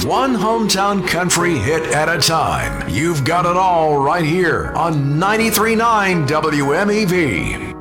one hometown country hit at a time. You've got it all right here on 93.9 WMEV.